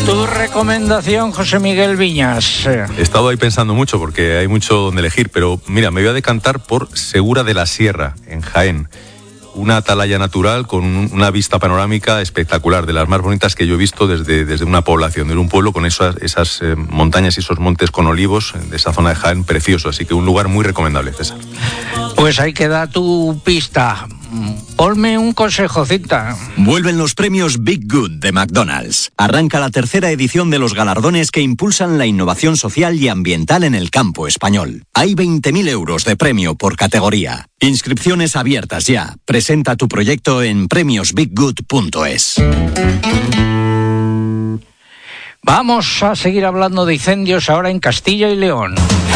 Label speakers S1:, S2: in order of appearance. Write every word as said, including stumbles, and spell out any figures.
S1: Tu recomendación, José Miguel Viñas.
S2: He estado ahí pensando mucho porque hay mucho donde elegir, pero mira, me voy a decantar por Segura de la Sierra, en Jaén. Una atalaya natural con una vista panorámica espectacular, de las más bonitas que yo he visto desde, desde una población, de un pueblo con esas, esas eh, montañas y esos montes con olivos de esa zona de Jaén, precioso. Así que un lugar muy recomendable, César.
S1: Pues ahí queda tu pista. Ponme un consejo, Cinta.
S3: Vuelven los premios Big Good de McDonald's. Arranca la tercera edición de los galardones que impulsan la innovación social y ambiental en el campo español. Hay veinte mil euros de premio por categoría. Inscripciones abiertas ya. Presenta tu proyecto en premios big good punto es.
S1: Vamos a seguir hablando de incendios ahora en Castilla y León.